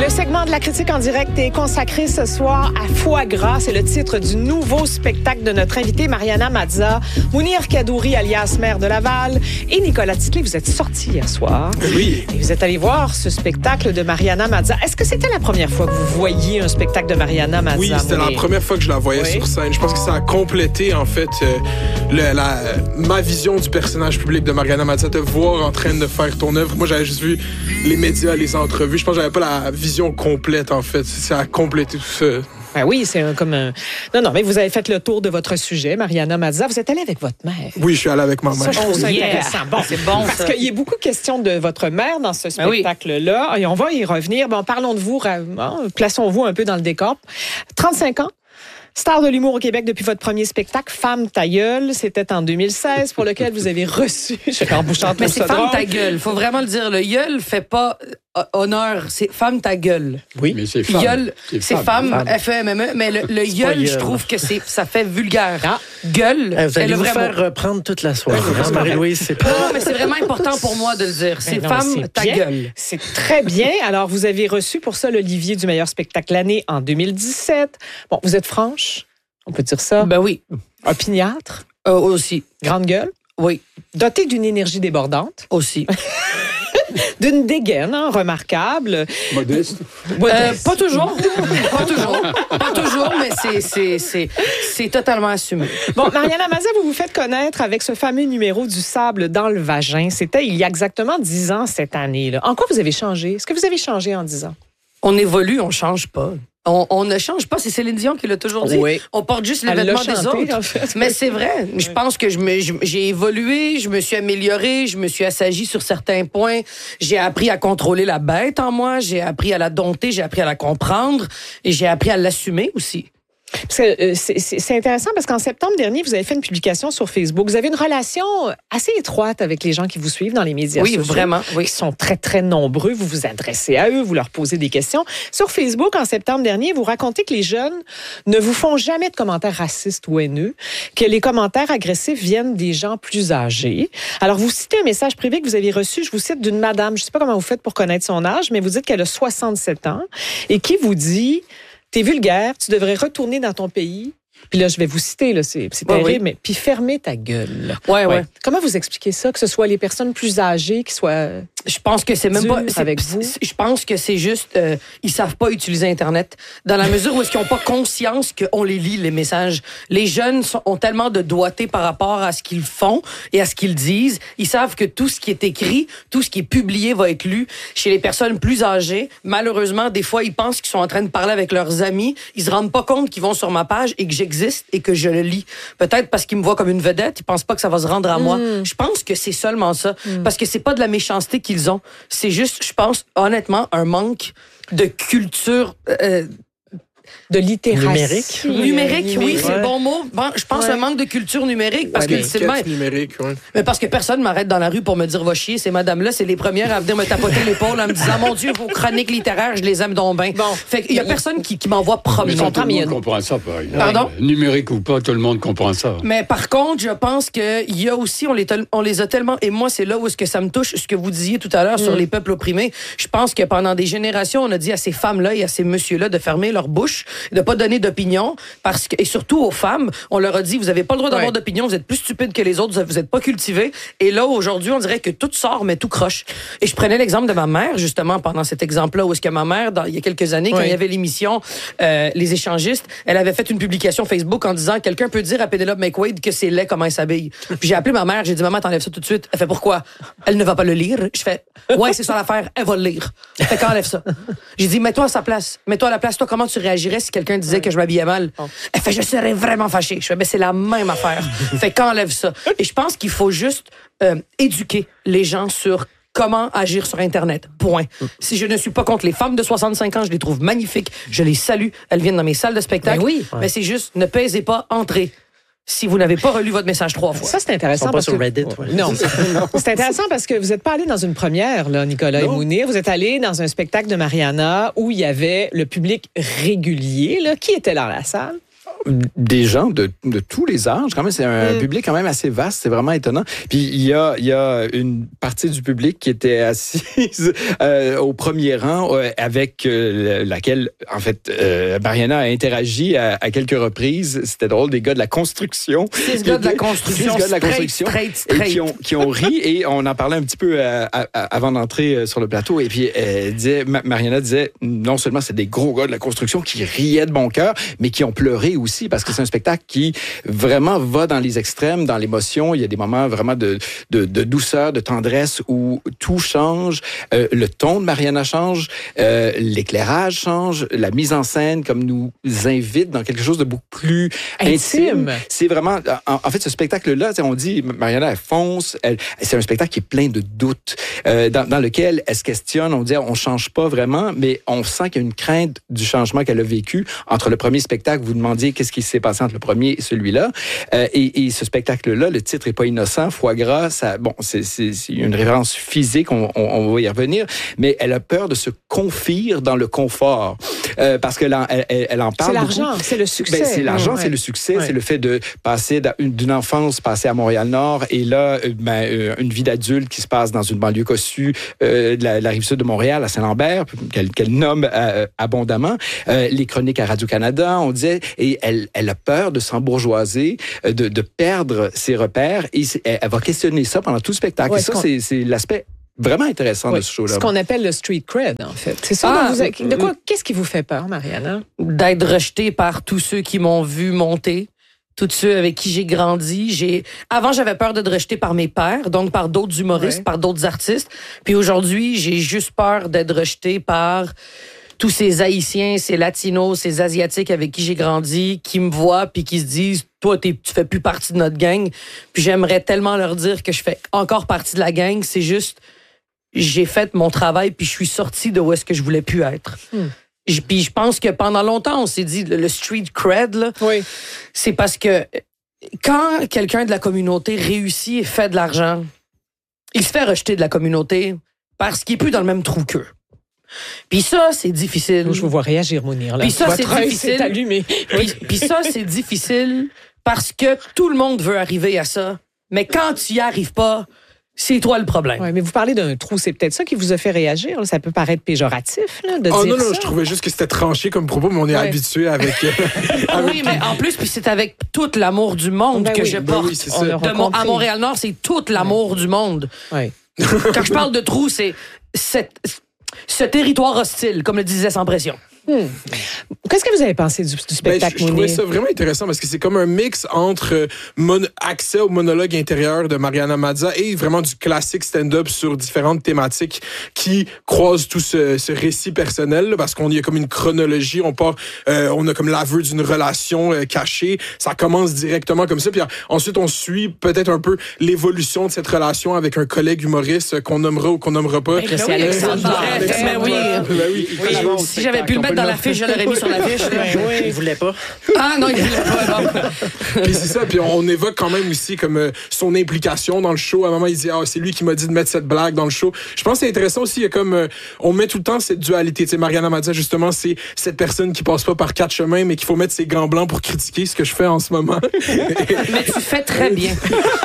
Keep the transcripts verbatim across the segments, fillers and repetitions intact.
Le segment de la critique en direct est consacré ce soir à Foie gras. C'est le titre du nouveau spectacle de notre invité Mariana Mazza, Mounir Kadouri alias maire de Laval et Nicolas Titley. Vous êtes sortis hier soir. Oui. Et vous êtes allés voir ce spectacle de Mariana Mazza. Est-ce que c'était la première fois que vous voyiez un spectacle de Mariana Mazza? Oui, c'était Mounir? la première fois que je la voyais oui. sur scène. Je pense que ça a complété, en fait, euh, le, la, ma vision du personnage public de Mariana Mazza, de voir en train de faire ton œuvre. Moi, j'avais juste vu les médias, les entrevues. Je pense que j'avais pas la vision complète, en fait. Ça a complété tout ça. Ben oui, c'est un, comme un... Non, non, mais vous avez fait le tour de votre sujet, Mariana Mazza. Vous êtes allée avec votre mère. Oui, je suis allé avec ma mère. Ça, je trouve ça Yeah. intéressant. Bon, C'est bon, parce ça. qu'il y a beaucoup de questions de votre mère dans ce Ben oui. spectacle-là. Et on va y revenir. Bon, parlons de vous. Bon, plaçons-vous un peu dans le décor. trente-cinq ans. Star de l'humour au Québec depuis votre premier spectacle, Femme ta gueule, c'était en deux mille seize, pour lequel vous avez reçu... Je suis en bouchant Mais c'est Femme ta gueule. Faut vraiment le dire. Le gueule fait pas euh, honneur. C'est Femme ta gueule. Oui. Mais c'est femme. Gueule, c'est femme, F E M M E. Mais le, le gueule, je gueule. trouve que c'est, ça fait vulgaire. Ah. Gueule, Eh, vous est allez le vous vrai faire mot. reprendre toute la soirée. Hein, Marie-Louise, c'est Non, pas... non, mais c'est vraiment important pour moi de le dire. C'est Ben non, Femme c'est ta bien. gueule. C'est très bien. Alors, vous avez reçu pour ça l'Olivier du meilleur spectacle l'année en deux mille dix-sept. Bon, vous êtes franche, on peut dire ça. Ben oui. Opiniâtre, Euh, aussi. grande gueule, Oui. dotée d'une énergie débordante, Aussi. d'une dégaine hein, remarquable. Modeste. Euh, pas toujours. Pas toujours. Pas toujours, mais c'est, c'est, c'est, c'est totalement assumé. Bon, Mariana Mazza, vous vous faites connaître avec ce fameux numéro du sable dans le vagin. C'était il y a exactement dix ans cette année. Là. En quoi vous avez changé? Est-ce que vous avez changé en dix ans? On évolue, on change pas. On, on ne change pas, c'est Céline Dion qui l'a toujours dit. Oui. On porte juste les Elle l'a vêtements des chanté, autres. en fait. Mais c'est vrai. Je pense que je me, je- j'ai évolué, je me suis améliorée, je me suis assagie sur certains points. J'ai appris à contrôler la bête en moi, j'ai appris à la dompter, j'ai appris à la comprendre et j'ai appris à l'assumer aussi. Parce que, euh, c'est, c'est- c'est intéressant parce qu'en septembre dernier, vous avez fait une publication sur Facebook. Vous avez une relation assez étroite avec les gens qui vous suivent dans les médias Oui, sociaux. vraiment, oui. Qui sont très, très nombreux. Vous vous adressez à eux, vous leur posez des questions. Sur Facebook, en septembre dernier, vous racontez que les jeunes ne vous font jamais de commentaires racistes ou haineux, que les commentaires agressifs viennent des gens plus âgés. Alors, vous citez un message privé que vous avez reçu, je vous cite, d'une madame, je ne sais pas comment vous faites pour connaître son âge, mais vous dites qu'elle a soixante-sept ans et qui vous dit... T'es vulgaire, tu devrais retourner dans ton pays. Puis là, je vais vous citer, là, c'est, c'est Ouais, terrible, oui. mais puis fermer ta gueule. Ouais, ouais. Comment vous expliquez ça, que ce soit les personnes plus âgées qui soient... Je pense que c'est même Dur pas c'est- avec vous. c'est- Je pense que c'est juste euh, ils savent pas utiliser Internet dans la mesure où est-ce qu'ils ont pas conscience qu'on les lit les messages. Les jeunes sont, ont tellement de doigté par rapport à ce qu'ils font et à ce qu'ils disent. Ils savent que tout ce qui est écrit, tout ce qui est publié va être lu. Chez les personnes plus âgées, malheureusement, des fois ils pensent qu'ils sont en train de parler avec leurs amis. Ils se rendent pas compte qu'ils vont sur ma page et que j'existe et que je le lis. Peut-être parce qu'ils me voient comme une vedette. Ils pensent pas que ça va se rendre à moi. Je pense que c'est seulement ça, parce que c'est pas de la méchanceté qu'ils ont. C'est juste, je pense, honnêtement, un manque de culture euh, De littératie. Numérique. numérique. Oui, c'est Ouais. le bon mot. Bon, je pense Ouais. un manque de culture numérique parce Ouais, que c'est le même. l'étiquette numérique, ouais. Mais parce que personne m'arrête dans la rue pour me dire va chier. Ces madames-là, c'est les premières à venir me tapoter l'épaule en me disant mon Dieu, vos chroniques littéraires, je les aime donc bien. Bon. Fait qu'il y a personne qui, qui m'envoie Mais promener. ça, tout le mais il y a monde une- comprend ça, par exemple. Pardon? Numérique ou pas, tout le monde comprend ça. Mais par contre, je pense qu'il y a aussi, on les, tel- on les a tellement, et moi, c'est là où est-ce que ça me touche, ce que vous disiez tout à l'heure sur les peuples opprimés. Je pense que pendant des générations, on a dit à ces femmes-là et à ces messieurs-là de fermer leur bouche, de pas donner d'opinion, parce que, et surtout aux femmes, on leur a dit, vous avez pas le droit d'avoir Ouais. d'opinion, vous êtes plus stupides que les autres, vous êtes pas cultivés. Et là, aujourd'hui, on dirait que tout sort, mais tout croche. Et je prenais l'exemple de ma mère, justement, pendant cet exemple-là, où est-ce que ma mère, dans, il y a quelques années, quand Oui. il y avait l'émission euh, Les échangistes, elle avait fait une publication Facebook en disant, quelqu'un peut dire à Penelope McQuaid que c'est laid comment elle s'habille. Puis j'ai appelé ma mère, j'ai dit, maman, t'enlèves ça tout de suite. Elle fait, pourquoi? Elle ne va pas le lire. Je fais, ouais, c'est ça l'affaire, elle va le lire. Fait qu'enlève ça. J'ai dit, mets-toi à sa place. Mets-toi à la place. Toi, comment tu réagirais si quelqu'un disait que je m'habillais mal? Elle fait, je serais vraiment fâchée. Je fais, ben, c'est la même affaire. Fait qu'enlève ça. Et je pense qu'il faut juste euh, éduquer les gens sur comment agir sur Internet. Point. Si je ne suis pas contre les femmes de soixante-cinq ans, je les trouve magnifiques. Je les salue. Elles viennent dans mes salles de spectacle. Ben oui. Mais c'est juste, ne pèsez pas, entrez. Si vous n'avez pas relu votre message trois fois. Ça, c'est intéressant. Ils sont pas parce sur que... Reddit, ouais. Non. C'est intéressant parce que vous n'êtes pas allé dans une première, là, Nicolas et Mounir. Vous êtes allé dans un spectacle de Mariana où il y avait le public régulier. Là. Qui était dans la salle? des gens de, de tous les âges. Quand même, c'est un mm. public quand même assez vaste. C'est vraiment étonnant. Puis il y a, il y a une partie du public qui était assise euh, au premier rang euh, avec euh, laquelle, en fait, euh, Mariana a interagi à, à quelques reprises. C'était drôle, des gars de la construction. Six gars de la construction. Six gars de la construction. Straight, straight, straight. Et qui ont, qui ont ri. Et on en parlait un petit peu euh, à, à, avant d'entrer sur le plateau. Et puis, elle disait, Mariana disait, non seulement c'est des gros gars de la construction qui riaient de bon cœur, mais qui ont pleuré aussi, parce que c'est un spectacle qui vraiment va dans les extrêmes, dans l'émotion. Il y a des moments vraiment de, de, de douceur, de tendresse, où tout change. Euh, le ton de Mariana change, euh, l'éclairage change, la mise en scène comme nous invite dans quelque chose de beaucoup plus intime. intime. C'est vraiment... En, en fait, ce spectacle-là, on dit, Mariana, elle fonce. Elle, c'est un spectacle qui est plein de doutes, euh, dans, dans lequel elle se questionne. On dit, on change pas vraiment, mais on sent qu'il y a une crainte du changement qu'elle a vécu. Entre le premier spectacle, vous demandiez qu'est-ce qui s'est passé entre le premier et celui-là. Euh, et, et ce spectacle-là, le titre est pas innocent, foie gras, ça, bon, c'est, c'est, c'est une référence physique, on, on, on va y revenir, mais elle a peur de se confire dans le confort. Euh, parce qu'elle en, elle, elle en parle C'est l'argent, beaucoup. c'est le succès. Ben, c'est l'argent, ouais. c'est le succès, ouais. c'est le fait de passer d'une enfance passée à Montréal-Nord et là, ben, une vie d'adulte qui se passe dans une banlieue cossue euh, de la, la rive sud de Montréal, à Saint-Lambert, qu'elle, qu'elle nomme euh, abondamment. Euh, les chroniques à Radio-Canada, on disait, et elle, elle a peur de s'embourgeoiser, de, de perdre ses repères, et elle, elle va questionner ça pendant tout le spectacle. Ouais, et ça, c'est, c'est l'aspect vraiment intéressant oui, de ce show-là. Ce qu'on appelle le street cred, en fait. C'est ça. Ah, dont vous avez... De quoi, qu'est-ce qui vous fait peur, Mariana? D'être rejetée par tous ceux qui m'ont vu monter. Tous ceux avec qui j'ai grandi. J'ai... Avant, j'avais peur d'être rejetée par mes pairs, donc par d'autres humoristes, ouais. par d'autres artistes. Puis aujourd'hui, j'ai juste peur d'être rejetée par tous ces Haïtiens, ces Latinos, ces Asiatiques avec qui j'ai grandi, qui me voient puis qui se disent « Toi, t'es, tu fais plus partie de notre gang. » Puis j'aimerais tellement leur dire que je fais encore partie de la gang. C'est juste, j'ai fait mon travail puis je suis sortie de où est-ce que je voulais plus être. Hmm. Puis je pense que pendant longtemps, on s'est dit, le street cred, là, oui. c'est parce que quand quelqu'un de la communauté réussit et fait de l'argent, il se fait rejeter de la communauté parce qu'il est plus dans le même trou qu'eux. Puis ça, c'est difficile. Je vous vois réagir, Mounir. Puis ça, c'est difficile. allumé. Puis, puis ça, c'est difficile parce que tout le monde veut arriver à ça. Mais quand tu y arrives pas, c'est toi le problème. Oui, mais vous parlez d'un trou, c'est peut-être ça qui vous a fait réagir. Là. Ça peut paraître péjoratif là, de oh, dire non, non, ça. Je trouvais juste que c'était tranché comme propos, mais on est ouais. habitué avec... Euh, avec... Oui, mais en plus, puis c'est avec tout l'amour du monde ben que oui, je ben porte. Oui, c'est ça. De mon, à Montréal-Nord, c'est tout l'amour ouais. du monde. Oui. Quand je parle de trou, c'est cette, ce territoire hostile, comme le disait Sans Pression. Hmm. Qu'est-ce que vous avez pensé du, du spectacle, ben, je, je trouvais ça vraiment intéressant parce que c'est comme un mix entre euh, mon, accès au monologue intérieur de Mariana Mazza et vraiment du classique stand-up sur différentes thématiques qui croisent tout ce, ce récit personnel là, parce qu'on y a comme une chronologie, on part, euh, on a comme l'aveu d'une relation euh, cachée, ça commence directement comme ça, puis ensuite on suit peut-être un peu l'évolution de cette relation avec un collègue humoriste qu'on nommera ou qu'on nommera pas. Ben, c'est Alexandre. Ben oui. Ben oui. oui. oui. Si j'avais pu le mettre dans la fiche, je l'aurais mis sur la fiche. Ben oui. Il voulait pas. Ah non, il voulait pas. Non. Puis c'est ça, puis on, on évoque quand même aussi comme euh, son implication dans le show. À un moment, il dit ah c'est lui qui m'a dit de mettre cette blague dans le show. Je pense que c'est intéressant aussi, il y a comme euh, on met tout le temps cette dualité. Tu sais, Mariana Mazza justement, c'est cette personne qui passe pas par quatre chemins, mais qu'il faut mettre ses gants blancs pour critiquer ce que je fais en ce moment. Mais tu fais très bien.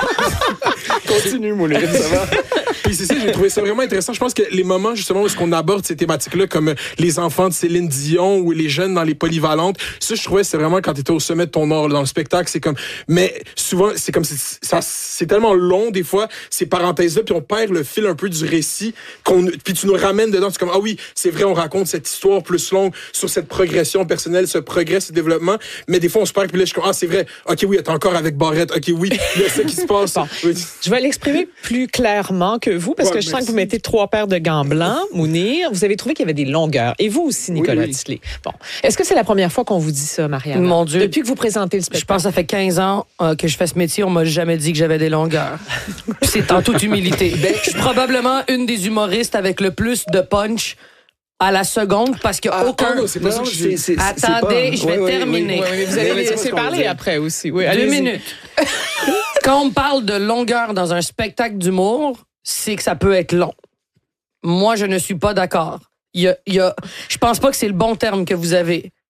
Continue, Moulin, ça va. Puis c'est ça, j'ai trouvé ça vraiment intéressant. Je pense que les moments justement où on aborde ces thématiques-là, comme les enfants de Céline Dion ou les jeunes dans les polyvalentes, ça je trouvais c'est vraiment quand t'étais au sommet de ton art dans le spectacle, c'est comme, mais souvent c'est comme c'est, ça, c'est tellement long des fois ces parenthèses-là, puis on perd le fil un peu du récit, qu'on, puis tu nous ramènes dedans, c'est comme ah oui c'est vrai on raconte cette histoire plus longue sur cette progression personnelle, ce progrès, ce développement, mais des fois on se perd puis là je suis comme ah c'est vrai, ok oui t'es encore avec Barrette, ok oui il y a ça qui se passe. Bon, oui. Je vais l'exprimer plus clairement que vous parce ouais, que je merci. sens que vous mettez trois paires de gants blancs, Mounir. Vous avez trouvé qu'il y avait des longueurs et vous aussi Nicolas oui, oui. Tisley. Bon, est-ce que c'est la première fois qu'on vous dit ça, Mariana? Mon Dieu. Depuis que vous présentez le spectacle. Je pense que ça fait quinze ans euh, que je fais ce métier, on m'a jamais dit que j'avais des longueurs. C'est en toute humilité. Ben, je suis probablement une des humoristes avec le plus de punch à la seconde parce qu'il n'y a ah, aucun... Ah, non, c'est pas non, ça c'est, c'est, Attendez, c'est pas... je vais ouais, terminer. Ouais, ouais, vous allez laisser parler après aussi. Oui, Deux allez-y. minutes. Quand on me parle de longueur dans un spectacle d'humour, c'est que ça peut être long. Moi, je ne suis pas d'accord. Il y a, il y a, je pense pas que c'est le bon terme que vous avez.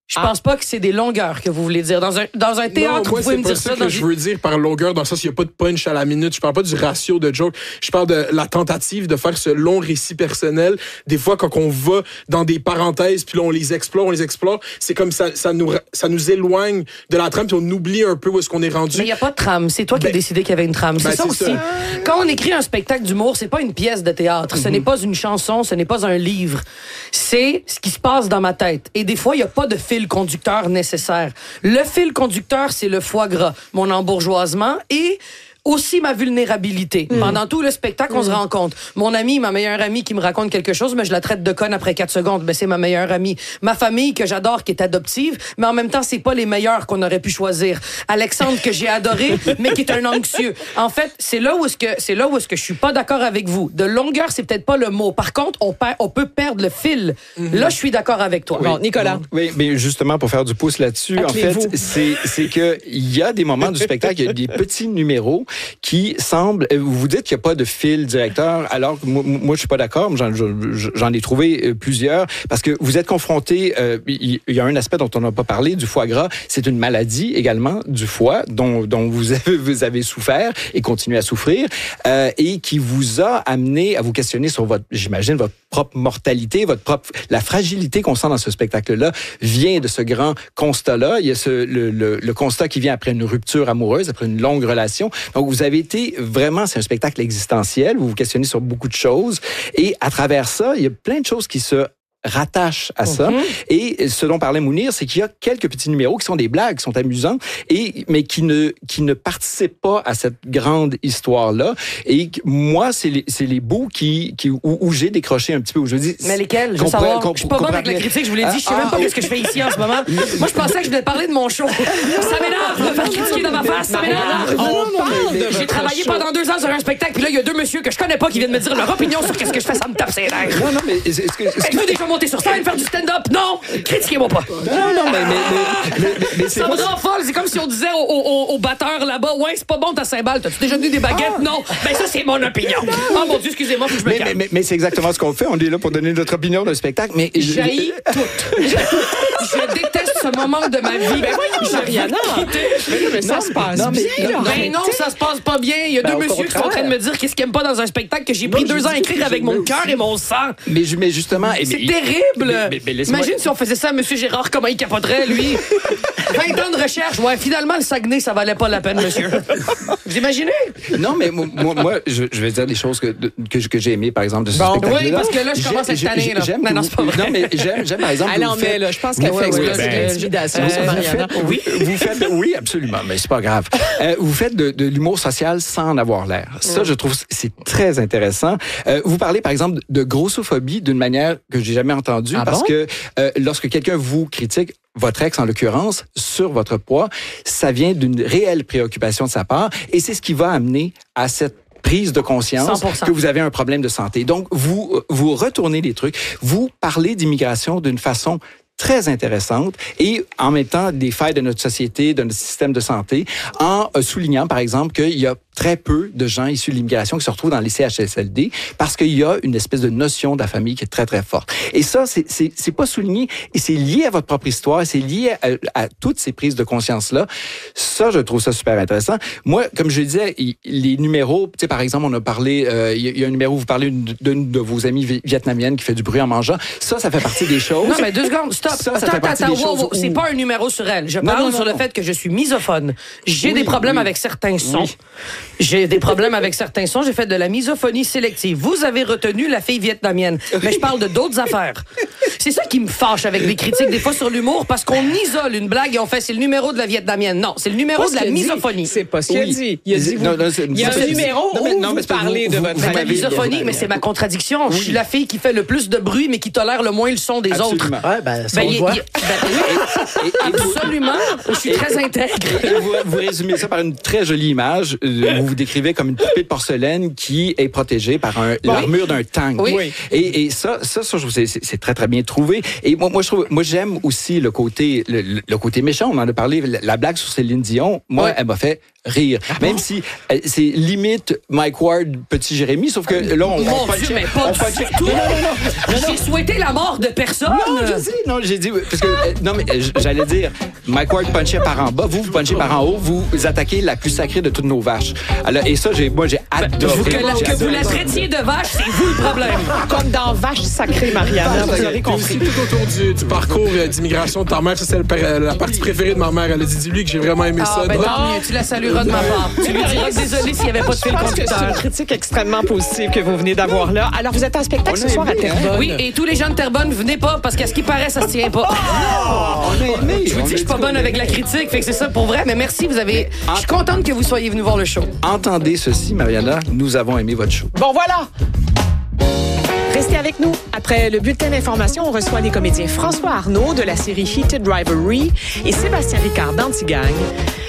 Je pense pas que c'est des longueurs que vous voulez dire. Dans un, dans un théâtre, non, moi, vous pouvez c'est me pas dire ça ça. que Dans je veux dire par longueur, dans le sens qu'il n'y a pas de punch à la minute. Je parle pas du ratio de joke. Je parle de la tentative de faire ce long récit personnel. Des fois, quand on va dans des parenthèses, puis là, on les explore, on les explore, c'est comme ça, ça nous, ça nous éloigne de la trame, puis on oublie un peu où est-ce qu'on est rendu. Mais il n'y a pas de trame. C'est toi qui Ben, as décidé qu'il y avait une trame. C'est ben, ça c'est aussi. ça. Quand on écrit un spectacle d'humour, c'est pas une pièce de théâtre. Ce n'est pas une chanson, ce n'est pas un livre. C'est ce qui se passe dans ma tête. Et des fois, il n'y a pas de fil conducteur nécessaire. Le fil conducteur, c'est le foie gras, mon embourgeoisement et aussi ma vulnérabilité. Mm. Pendant tout le spectacle, on mm. se rend compte. Mon amie, ma meilleure amie qui me raconte quelque chose, mais je la traite de conne après quatre secondes. Ben, c'est ma meilleure amie. Ma famille que j'adore, qui est adoptive, mais en même temps, c'est pas les meilleurs qu'on aurait pu choisir. Alexandre, que j'ai adoré, mais qui est un anxieux. En fait, c'est là où est-ce que, c'est là où est-ce que je suis pas d'accord avec vous. De longueur, c'est peut-être pas le mot. Par contre, on, perd, on peut perdre le fil. Mm-hmm. Là, je suis d'accord avec toi. Oui. Bon, Nicolas. Oui, mais justement, pour faire du pouce là-dessus, en fait, c'est, c'est que il y a des moments du spectacle, il y a des petits numéros qui semblent, vous vous dites qu'il n'y a pas de fil directeur, alors que moi, moi je suis pas d'accord, j'en, j'en ai trouvé plusieurs, parce que vous êtes confronté, euh, il y a un aspect dont on n'a pas parlé, du foie gras, c'est une maladie également du foie, dont, dont vous, avez, vous avez souffert et continuez à souffrir, euh, et qui vous a amené à vous questionner sur votre, j'imagine, votre propre mortalité, votre propre, la fragilité qu'on sent dans ce spectacle-là vient de ce grand constat-là. Il y a ce, le, le, le constat qui vient après une rupture amoureuse, après une longue relation. Donc, vous avez été vraiment, c'est un spectacle existentiel. Vous vous questionnez sur beaucoup de choses. Et à travers ça, il y a plein de choses qui se rattache à ça. Mm-hmm. Et ce dont parlait Mounir, c'est qu'il y a quelques petits numéros qui sont des blagues, qui sont amusants, et, mais qui ne, qui ne participent pas à cette grande histoire-là. Et moi, c'est les, c'est les bouts qui, qui, où, où j'ai décroché un petit peu, où je dis... Mais lesquels? Je veux savoir. Je suis pas bonne avec la critique, je vous l'ai dit. Je sais ah, même pas ah, ce que je fais ici en ce moment. Moi, je pensais que je venais parler de mon show. Ça m'énerve de faire critiquer dans ma face. Ça m'énerve. On parle de J'ai travaillé show. pendant deux ans sur un spectacle, puis là, il y a deux messieurs que je connais pas qui viennent me dire leur opinion sur qu'est-ce que je fais, ça me tape ses nerfs. Non, non, mais... Est-ce que... Est-ce que... monter sur scène, faire du stand-up. Non! Critiquez-moi pas. Non, non, mais... mais, mais, mais, mais c'est ça me rend folle. C'est comme si on disait au, au, au batteur là-bas, ouais, c'est pas bon ta cymbale. T'as-tu déjà donné des baguettes? Ah. Non. Ben ça, c'est mon opinion. Oh mon Dieu, excusez-moi, faut que je me mais, calme. Mais, mais, mais c'est exactement ce qu'on fait. On est là pour donner notre opinion d'un spectacle, mais... J'haïs tout. Je déteste ce moment de ma vie. Ben voyons, Mariana. Mais, mais ça non, se passe non, mais, bien. Non, ben non, ça se passe pas bien. Il y a ben, deux messieurs qui sont en train de me dire qu'est-ce qu'ils aiment pas dans un spectacle que j'ai pris non, deux ans à écrire avec mon cœur et mon sang. Mais, mais justement... C'est terrible. Mais, mais, mais Imagine si on faisait ça à M. Gérard, comment il capoterait, lui. vingt ans de recherche. Ouais, finalement, le Saguenay, ça valait pas la peine, monsieur. Vous imaginez? Non, mais moi, moi je, je vais dire des choses que, que, que j'ai aimées, par exemple, de ce bon, spectacle-là. Oui, parce que là, je commence à être tanné, là. J'aime non, non, c'est pas vrai. Non, mais j'aime, j'aime par exemple... Ah non, mais là, je pense qu'elle fait exploser l'intimidation sur Mariana. Oui, vous faites... Oui, absolument, mais c'est pas grave. Euh, vous faites de, de l'humour social sans en avoir l'air. Ça, je trouve, c'est très intéressant. Euh, vous parlez, par exemple, de grossophobie d'une manière que j'ai jamais entendue, ah parce bon? que euh, lorsque quelqu'un vous critique, votre ex en l'occurrence, sur votre poids, ça vient d'une réelle préoccupation de sa part, et c'est ce qui va amener à cette prise de conscience cent pour cent. Que vous avez un problème de santé. Donc, vous, vous retournez les trucs, vous parlez d'immigration d'une façon très intéressante et en même temps des failles de notre société, de notre système de santé, en soulignant par exemple qu'il y a très peu de gens issus de l'immigration qui se retrouvent dans les C H S L D parce qu'il y a une espèce de notion de la famille qui est très, très forte. Et ça, c'est, c'est, c'est pas souligné et c'est lié à votre propre histoire, c'est lié à, à toutes ces prises de conscience-là. Ça, je trouve ça super intéressant. Moi, comme je disais, les numéros, tu sais, par exemple, on a parlé, euh, il y a un numéro où vous parlez d'une de vos amies vietnamiennes qui fait du bruit en mangeant. Ça, ça fait partie des choses. Non, mais deux secondes, stop. Ça, ça attends, fait partie attends, des wow, choses wow. où... C'est pas un numéro sur elle. Je non, parle non, non, sur non. le fait que je suis misophone. J'ai oui, des problèmes oui. avec certains sons. Oui. J'ai des problèmes avec certains sons. J'ai fait de la misophonie sélective. Vous avez retenu la fille vietnamienne. Mais je parle de d'autres affaires. C'est ça qui me fâche avec les critiques des fois sur l'humour, parce qu'on isole une blague et on fait c'est le numéro de la vietnamienne. Non, c'est le numéro pas de la misophonie. C'est pas ce qu'il oui. a dit. Il a dit, vous, non, non, il y a un numéro non, mais, où non, vous parlez de votre famille. La misophonie, mais c'est ma contradiction. Oui. Je suis la fille qui fait le plus de bruit, mais qui tolère le moins le son des Absolument. autres. Ouais, ben, ça ben, on y, voit. y, ben, et, et, et absolument. Je suis très intègre. Et vous, vous résumez ça par une très jolie image. Vous vous décrivez comme une poupée de porcelaine qui est protégée par un, oui. l'armure d'un tank. Oui. Et, et ça, ça, ça, je trouve c'est, c'est très, très bien trouvé. Et moi, moi, je trouve, moi, j'aime aussi le côté, le, le côté méchant. On en a parlé, la blague sur Céline Dion. Moi, oui. elle m'a fait rire. Ah Même bon? si euh, c'est limite Mike Ward, petit Jérémy, sauf que là, on, Mon on punchait- Dieu, mais pas on du punchait- tout. Non, non, non, non. J'ai souhaité la mort de personne. Non, je sais, non, j'ai dit, parce que, euh, non, mais euh, j'allais dire, Mike Ward punchait par en bas, vous, vous punchez par en haut, vous attaquez la plus sacrée de toutes nos vaches. Alors, et ça, j'ai, moi, j'ai adoré. Vous- que la- J'ai que vous adoré la ça. traitiez de vache, c'est vous le problème. Comme dans Vache sacrée, Mariana, vous aurez Puis compris. aussi, tout autour du, du parcours euh, d'immigration de ta mère, ça, c'est le par- euh, la partie préférée de ma mère. Elle a dit, dis-lui que j'ai vraiment aimé Ah, ça. ben Donc, tant mieux, tu la salueras de ma part. Tu lui diras désolé s'il n'y avait pas de Je fil pense que c'est une conducteur. critique extrêmement positive que vous venez d'avoir là. Alors, vous êtes en spectacle On ce a soir à aimé, hein? Terrebonne. Oui, et tous les gens de Terrebonne, venez pas, parce qu'à ce qui paraît, ça se tient pas. On a aimé. Je vous dis que je suis pas bonne avec la critique, fait que c'est ça pour vrai, mais merci, vous avez... Je suis contente que vous soyez venu voir le show. Entendez ceci, Mariana, nous avons aimé votre show. Bon, voilà. Restez avec nous. Après le bulletin d'information, on reçoit les comédiens François Arnaud de la série Heated Rivalry et Sébastien Ricard d'Antigang.